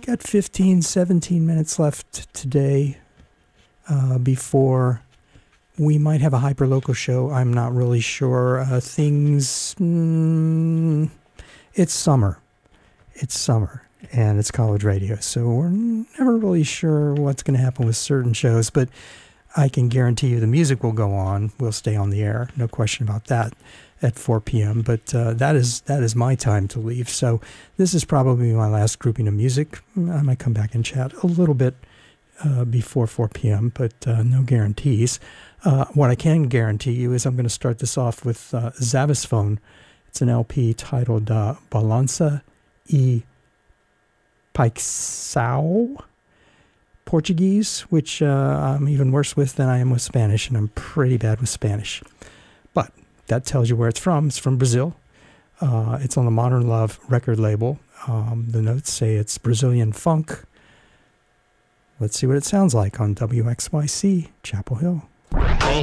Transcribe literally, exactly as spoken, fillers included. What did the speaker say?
got fifteen, seventeen minutes left today uh, before we might have a hyperlocal show. I'm not really sure. Uh, things, mm, it's summer. It's summer, and it's college radio, so we're never really sure what's going to happen with certain shows, but I can guarantee you the music will go on. We'll stay on the air, no question about that, at four p.m., but uh, that is that is my time to leave. So this is probably my last grouping of music. I might come back and chat a little bit uh, before four p.m., but uh, no guarantees. Uh, what I can guarantee you is I'm going to start this off with uh, Zavasphone. It's an L P titled uh, Balança e Paixão, Portuguese, which uh, I'm even worse with than I am with Spanish, and I'm pretty bad with Spanish. But that tells you where it's from. It's from Brazil. Uh, it's on the Modern Love record label. Um, the notes say it's Brazilian funk. Let's see what it sounds like on W X Y C, Chapel Hill.